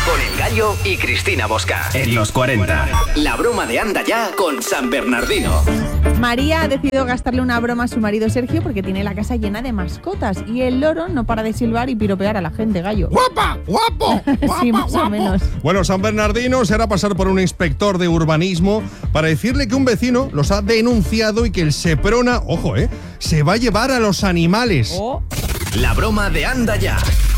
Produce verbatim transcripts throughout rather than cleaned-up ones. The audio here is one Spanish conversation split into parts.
Con El Gallo y Cristina Bosca. En los cuarenta. La broma de Anda Ya con San Bernardino. María ha decidido gastarle una broma a su marido Sergio porque tiene la casa llena de mascotas y el loro no para de silbar y piropear a la gente, Gallo. ¡Guapa! ¡Guapo! ¡Guapa, sí, más guapo! o menos. Bueno, San Bernardino se hará pasar por un inspector de urbanismo para decirle que un vecino los ha denunciado y que el Seprona, ojo, eh, se va a llevar a los animales. Oh. La broma de Anda Ya.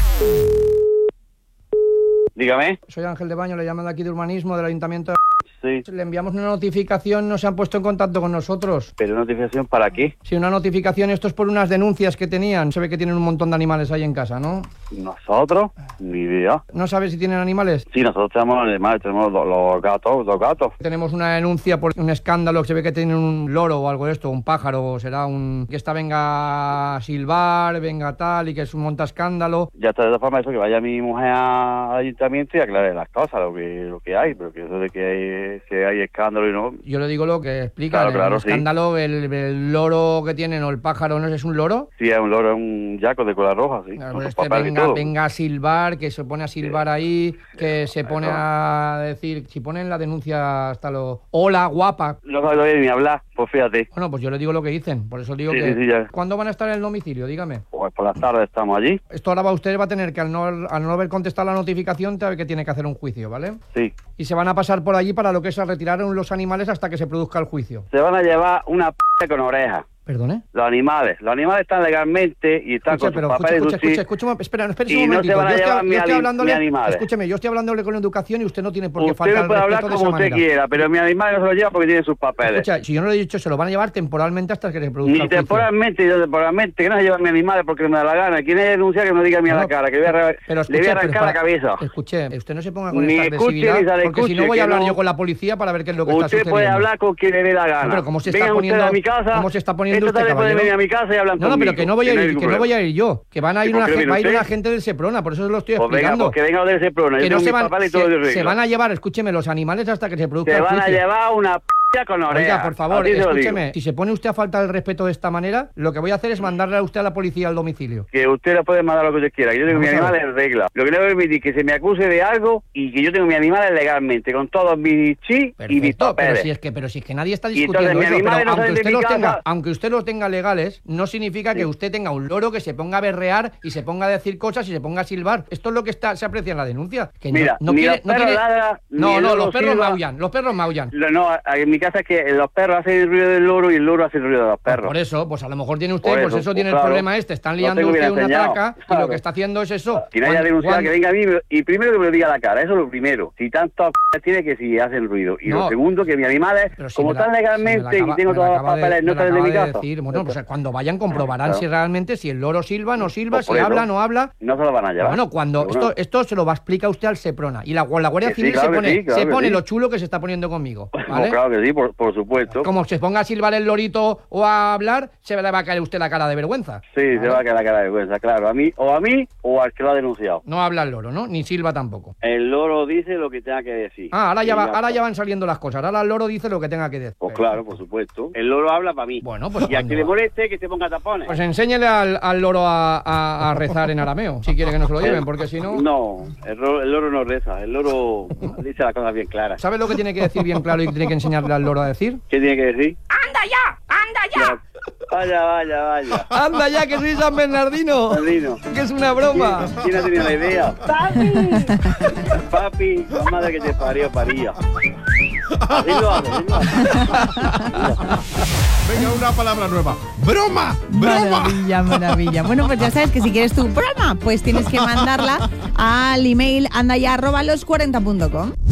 Dígame. Soy Ángel de Baño, le llaman de aquí de urbanismo del ayuntamiento de... Sí. Le enviamos una notificación, no se han puesto en contacto con nosotros. ¿Pero notificación para qué? Sí, una notificación, esto es por unas denuncias que tenían. Se ve que tienen un montón de animales ahí en casa, ¿no? ¿Nosotros? Ni idea. ¿No sabes si tienen animales? Sí, nosotros tenemos animales, tenemos los, los gatos, los gatos. Tenemos una denuncia por un escándalo que se ve que tienen un loro o algo de esto, un pájaro, será un... que está venga a silbar, venga tal, y que es un monta escándalo. Ya está, de todas formas, eso, que vaya mi mujer al ayuntamiento y aclare las cosas, lo que, lo que hay, pero que eso de que hay, que hay escándalo y no... Yo le digo lo que explica, Claro, el claro, escándalo, sí. el, el loro que tienen o el pájaro, ¿no es un loro? Sí, es un loro, es un yaco de cola roja, sí. Claro, Con pues sus este papeles y venga, todo. venga a silbar, que se pone a silbar ahí, que se pone a decir, si ponen la denuncia hasta lo... Hola, guapa. No sabe todavía ni hablar, pues fíjate. Bueno, pues yo le digo lo que dicen, por eso digo Sí, que... sí, sí, ya. ¿Cuándo van a estar en el domicilio? Dígame. Pues por las tardes estamos allí. Esto ahora va usted va a tener que, al no, al no haber contestado la notificación, sabe que tiene que hacer un juicio, ¿vale? Sí. Y se van a pasar por allí para lo que es a retirar los animales hasta que se produzca el juicio. Se van a llevar una p*** con oreja. ¿Perdone? Los animales. Los animales están legalmente y están Escuche, con pero sus escuche, papeles. escuche, sí. escuche, escuche, espera, espera Y un no momentito. se van a Yo estoy, llevar yo mi estoy ani- hablándole, mi animales. escúcheme, yo estoy hablándole con educación y usted no tiene por qué Usted faltar me el puede respeto hablar de como esa usted manera. quiera, pero mi animal no se lo lleva porque tiene sus papeles. Escucha, si yo no le he dicho, se lo van a llevar temporalmente hasta que se produzca Ni el juicio. temporalmente, yo temporalmente, que no se lleva mi animales porque me da la gana. ¿Quién es denunciar que me diga a mí a No, la cara? Que le voy a, re- pero le voy a escuche, arrancar pero la cabeza. Escuche, usted no se ponga con Ni esta escuche ni agresividad, se le porque si no escuche, voy a que hablar no- yo con la policía para ver qué es lo que está Usted sucediendo. puede hablar con quien le dé la gana. No, pero ¿cómo se está Vengan poniendo- ustedes a mi casa. cómo se está poniendo esta usted, tarde pueden caballero? venir a mi casa y hablan No, no, conmigo. pero que no voy a hay ir, ningún que no voy a ir yo, que van a ir ¿Y por una, qué gen- viene va a ir usted? una gente del Seprona, por eso se lo estoy Pues venga, explicando. pues que venga de ese plano. Yo que no tengo se mis van, papeles y todo de se, regla. se van a llevar, escúcheme, los animales hasta que se produzca Se el van a juicio. llevar una p*** con oreja. Oiga, por favor, Así se lo digo. escúcheme, si se pone usted a faltar el respeto de esta manera, lo que voy a hacer es mandarle a usted a la policía al domicilio. Que usted le puede mandar lo que usted quiera. Que yo tengo mi Vamos a animal ver. en regla. Lo que no voy a permitir es que se me acuse de algo y que yo tengo mi animal legalmente, con todos mis chis y mis Perfecto, pero papeles. si es que, pero si es que nadie está Y discutiendo entonces, eso, mis pero animales no aunque salen de usted, mi los tenga, casa. aunque usted los tenga legales, no significa que usted tenga un loro que se ponga a berrear y se ponga a decir cosas y se ponga a silbar. Esto es lo que está se aprecia en la denuncia. Que no- Mira, no, ni quiere, los no perros quiere- ladran, ni no, el no, loro los perros silba. maullan, los perros maullan. Lo- No, en mi casa es que los perros hacen el ruido del loro y el loro hace el ruido de los perros. Por eso, pues a lo mejor tiene usted, Por pues eso, eso pues tiene claro. el problema este, están Lo liando tengo bien usted una enseñado, traca y claro. lo que está haciendo es eso. Quien haya Cuando- denunciado cuando- que venga a mí y primero que me lo diga a la cara, eso es lo primero. Si tanto p- tiene que si hacen ruido. Y No. lo segundo, que mis animales, Pero si como me la- están si me la legalmente acaba- y tengo me la todos los acaba de- papeles, no me la salen de mi acaba de casa. decir. Bueno, pues cuando vayan comprobarán Claro. si realmente si el loro silba, no silba, Pues si por eso. habla, no habla. No se lo van a llevar. Bueno, cuando Pero bueno. esto, esto se lo va a explicar usted al Seprona. Y la, la Guardia Que sí, Civil claro se que pone, sí, claro se que pone sí. lo chulo que se está poniendo conmigo. Pues ¿Vale? claro que sí, por, por supuesto. Como se ponga a silbar el lorito o a hablar, se le va a caer usted la cara de vergüenza. Sí, ¿Vale? se va a quedar la cara de vergüenza, claro. A mí, o a mí, o al que lo ha denunciado. No habla el loro, ¿no? Ni silba tampoco. El loro dice lo que tenga que decir. Ah, ahora ya, Y va, ahora está. ya van saliendo las cosas. Ahora el loro dice lo que tenga que decir. Pues claro, por supuesto. El loro habla para mí. Bueno, pues Y a cuando que le va- moleste, que se ponga tapones. Pues enséñele al, al loro a, a- a rezar en arameo, si quiere que no se lo lleven, porque si no... No, el, ro- el loro no reza. El loro dice las cosas bien claras. ¿Sabes lo que tiene que decir bien claro y que tiene que enseñarle al loro a decir? ¿Qué tiene que decir? ¡Anda ya! ¡Anda ya! Vaya, vaya, vaya. ¡Anda ya, que soy San Bernardino! Bernardino. ¡Que es una broma! ¿Quién ha tenido la idea? ¡Papi! Papi, la madre que te parió, paría. Así lo hace, así lo hace. Venga, una palabra nueva. ¡Broma! ¡Broma! Maravilla, maravilla. Bueno, pues ya sabes que si quieres tu broma, pues tienes que mandarla al email andaya arroba los cuarenta punto com.